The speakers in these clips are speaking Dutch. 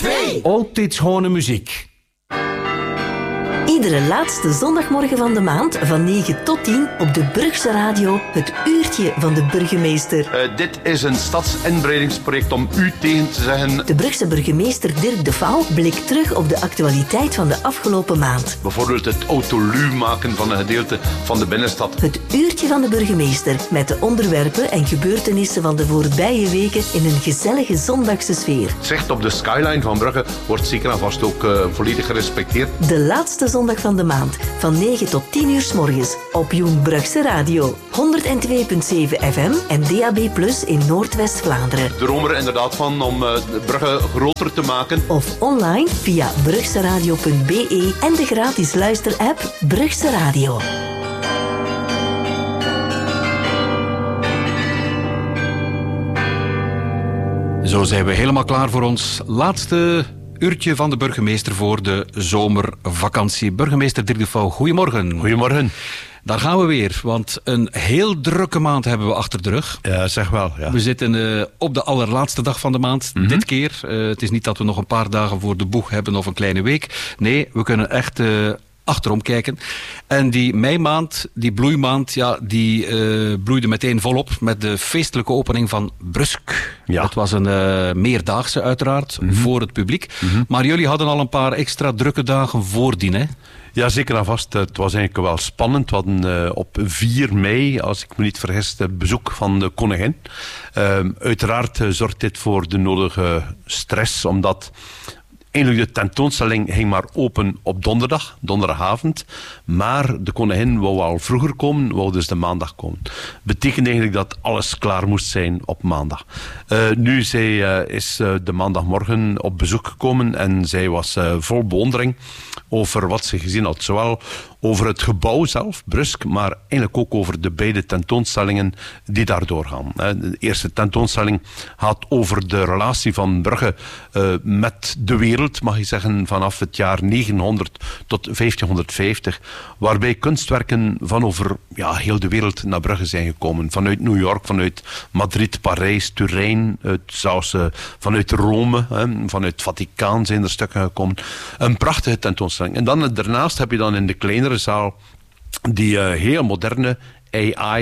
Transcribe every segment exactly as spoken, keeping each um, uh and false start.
twee. Altijd schone muziek. Iedere laatste zondagmorgen van de maand van negen tot tien op de Brugse Radio het uurtje van de burgemeester. Uh, dit is een stadsinbreidingsproject om u tegen te zeggen. De Brugse burgemeester Dirk de Vouw blikt terug op de actualiteit van de afgelopen maand. Bijvoorbeeld het autoluw maken van een gedeelte van de binnenstad. Het uurtje van de burgemeester met de onderwerpen en gebeurtenissen van de voorbije weken in een gezellige zondagse sfeer. Het zicht op de skyline van Brugge wordt zeker en vast ook uh, volledig gerespecteerd. De laatste zondag van de maand, van negen tot tien uur 's morgens, op Jong Brugse Radio. honderd twee komma zeven F M en D A B plus in Noordwest-Vlaanderen. Ik droom er inderdaad van om uh, Brugge groter te maken. Of online via brugseradio punt b e en de gratis luisterapp Brugse Radio. Zo zijn we helemaal klaar voor ons laatste uurtje van de burgemeester voor de zomervakantie. Burgemeester Dirk de Vouw, goedemorgen. Goedemorgen. Daar gaan we weer, want een heel drukke maand hebben we achter de rug. Ja, zeg wel. Ja. We zitten uh, op de allerlaatste dag van de maand, mm-hmm. dit keer. Uh, het is niet dat we nog een paar dagen voor de boeg hebben of een kleine week. Nee, we kunnen echt uh, achterom kijken. En die meimaand, die bloeimaand, ja, die uh, bloeide meteen volop met de feestelijke opening van Brusk. Ja. Dat was een uh, meerdaagse uiteraard, mm-hmm. voor het publiek. Mm-hmm. Maar jullie hadden al een paar extra drukke dagen voordien, hè? Ja, zeker en vast. Het was eigenlijk wel spannend. We hadden uh, op vier mei, als ik me niet vergis, het bezoek van de koningin. Uh, uiteraard uh, zorgt dit voor de nodige stress, omdat eigenlijk de tentoonstelling ging maar open op donderdag, donderdagavond. Maar de koningin wou al vroeger komen, wou dus de maandag komen. Betekent eigenlijk dat alles klaar moest zijn op maandag. Uh, nu zij, uh, is uh, de maandagmorgen op bezoek gekomen en zij was uh, vol bewondering over wat ze gezien had. Zowel over het gebouw zelf, Brusk, maar eigenlijk ook over de beide tentoonstellingen die daar doorgaan. De eerste tentoonstelling gaat over de relatie van Brugge uh, met de wereld, mag je zeggen, vanaf het jaar negenhonderd tot vijftienhonderdvijftig, waarbij kunstwerken van over ja, heel de wereld naar Brugge zijn gekomen. Vanuit New York, vanuit Madrid, Parijs, Turijn, uit, zelfs uh, vanuit Rome, hè, vanuit het Vaticaan zijn er stukken gekomen. Een prachtige tentoonstelling. En dan daarnaast heb je dan in de kleinere zaal die uh, heel moderne A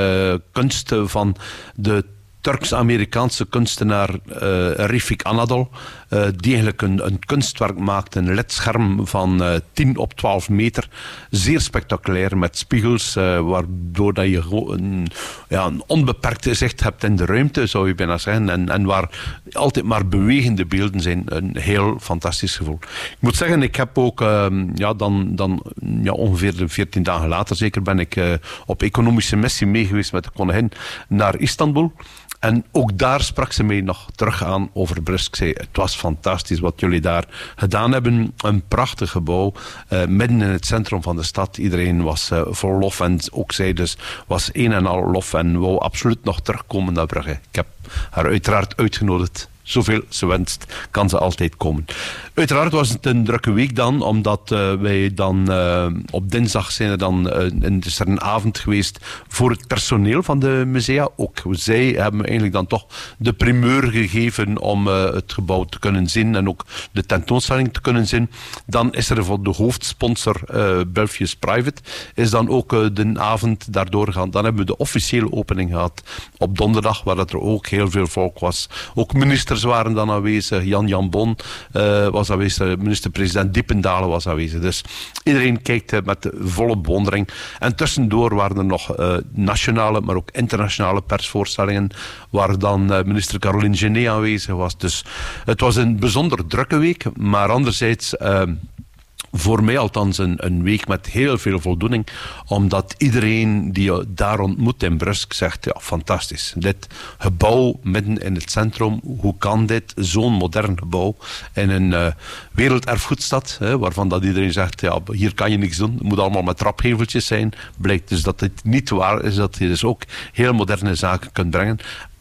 I-kunst uh, van de Turks-Amerikaanse kunstenaar uh, Refik Anadol, uh, die eigenlijk een, een kunstwerk maakt, een L E D-scherm van uh, tien op twaalf meter. Zeer spectaculair, met spiegels, uh, waardoor dat je een, ja, een onbeperkte zicht hebt in de ruimte, zou je bijna zeggen. En, en waar altijd maar bewegende beelden zijn. Een heel fantastisch gevoel. Ik moet zeggen, ik heb ook, uh, ja, dan, dan ja, ongeveer veertien dagen later zeker, ben ik uh, op economische missie meegeweest met de koningin naar Istanbul. En ook daar sprak ze mij nog terug aan over Brusk. Zei, het was fantastisch wat jullie daar gedaan hebben. Een prachtig gebouw, uh, midden in het centrum van de stad. Iedereen was uh, vol lof en ook zij dus was een en al lof en wou absoluut nog terugkomen naar Brugge. Ik heb haar uiteraard uitgenodigd. Zoveel ze wenst, kan ze altijd komen. Uiteraard was het een drukke week dan, omdat uh, wij dan uh, op dinsdag zijn er dan uh, is er een avond geweest voor het personeel van de musea. Ook zij hebben eigenlijk dan toch de primeur gegeven om uh, het gebouw te kunnen zien en ook de tentoonstelling te kunnen zien. Dan is er voor de hoofdsponsor uh, Belfius Private is dan ook uh, de avond daardoor gegaan. Dan hebben we de officiële opening gehad op donderdag, waar dat er ook heel veel volk was. Ook ministers waren dan aanwezig. Jan Jan Bon uh, was aanwezig. Minister-president Diependalen was aanwezig. Dus iedereen kijkt uh, met volle bewondering. En tussendoor waren er nog uh, nationale, maar ook internationale persvoorstellingen, waar dan uh, minister Caroline Genet aanwezig was. Dus het was een bijzonder drukke week, maar anderzijds Uh, voor mij althans een, een week met heel veel voldoening, omdat iedereen die je daar ontmoet in Brusk zegt, ja, fantastisch. Dit gebouw midden in het centrum, hoe kan dit? Zo'n modern gebouw in een uh, werelderfgoedstad, hè, waarvan dat iedereen zegt, ja, hier kan je niks doen. Het moet allemaal met trapheveltjes zijn. Blijkt dus dat dit niet waar is, dat je dus ook heel moderne zaken kunt brengen.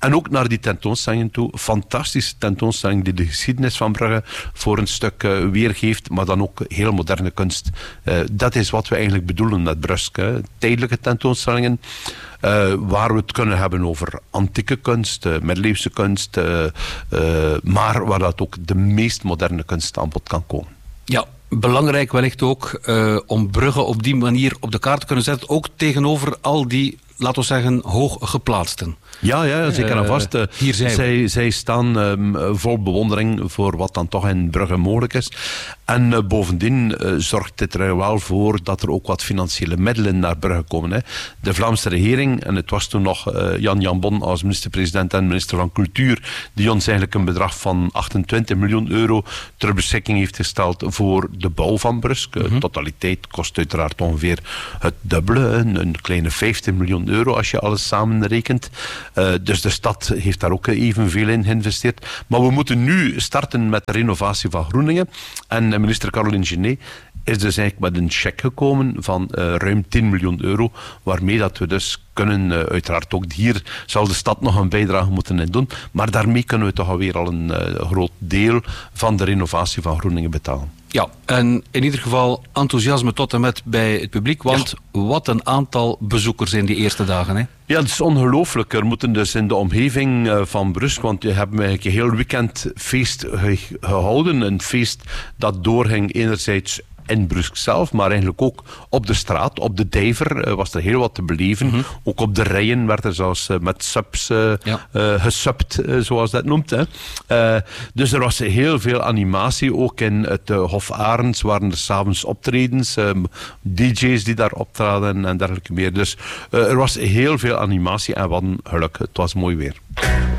En ook naar die tentoonstellingen toe. Fantastische tentoonstelling die de geschiedenis van Brugge voor een stuk uh, weergeeft, maar dan ook heel moderne kunst. Uh, dat is wat we eigenlijk bedoelen met Brusk. Hè. Tijdelijke tentoonstellingen, uh, waar we het kunnen hebben over antieke kunst, uh, middeleeuwse kunst, uh, uh, maar waar dat ook de meest moderne kunst aan bod kan komen. Ja, belangrijk wellicht ook uh, om Brugge op die manier op de kaart te kunnen zetten, ook tegenover al die, laten we zeggen, hooggeplaatsten. Ja, ja, zeker en vast. Uh, hier zijn zij, zij staan um, vol bewondering voor wat dan toch in Brugge mogelijk is. En uh, bovendien uh, zorgt dit er wel voor dat er ook wat financiële middelen naar Brugge komen. Hè. De Vlaamse regering, en het was toen nog uh, Jan Jambon als minister-president en minister van Cultuur, die ons eigenlijk een bedrag van achtentwintig miljoen euro ter beschikking heeft gesteld voor de bouw van Brusk. Mm-hmm. De totaliteit kost uiteraard ongeveer het dubbele, een, een kleine vijftig miljoen euro als je alles samenrekent. Uh, dus de stad heeft daar ook evenveel in geïnvesteerd. Maar we moeten nu starten met de renovatie van Groeningen. En minister Caroline Genet is dus eigenlijk met een cheque gekomen van uh, ruim tien miljoen euro, waarmee dat we dus kunnen, uh, uiteraard ook hier zal de stad nog een bijdrage moeten in doen, maar daarmee kunnen we toch alweer al een uh, groot deel van de renovatie van Groeningen betalen. Ja, en in ieder geval enthousiasme tot en met bij het publiek, want ja. Wat een aantal bezoekers in die eerste dagen, hè? Ja, het is ongelooflijk. Er moeten dus in de omgeving uh, van Brusk, want we hebben eigenlijk een heel weekend feest ge- gehouden, een feest dat doorging enerzijds in Brusk zelf, maar eigenlijk ook op de straat, op de Dijver uh, was er heel wat te beleven. Mm-hmm. Ook op de rijen werd er zelfs uh, met subs uh, ja. uh, gesubt, uh, zoals dat noemt. Hè. Uh, dus er was heel veel animatie. Ook in het uh, Hof Arends waren er s'avonds optredens, um, D J's die daar optraden en dergelijke meer. Dus uh, er was heel veel animatie en we hadden geluk. Het was mooi weer.